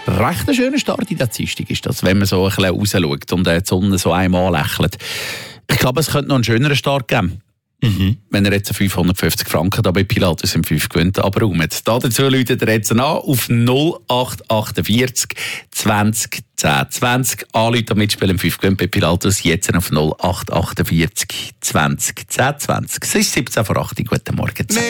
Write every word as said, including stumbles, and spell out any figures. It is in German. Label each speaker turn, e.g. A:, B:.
A: recht ein schöner Start in der Dienstag ist das, wenn man so ein bisschen rausschaut und die Sonne so einmal lächelt. Ich glaube, es könnte noch einen schöneren Start geben. Mhm. Wenn er jetzt fünfhundertfünfzig Franken da bei Pilatus im fünf gewinnt, aber um jetzt. Dazu läutet er jetzt an auf null acht achtundvierzig zwanzig zehn zwanzig. Anrufen und mitspielen im fünf gewinnt bei Pilatus. Jetzt auf null acht achtundvierzig zwanzig zehn zwanzig. Es ist siebzehn vor acht. Guten Morgen.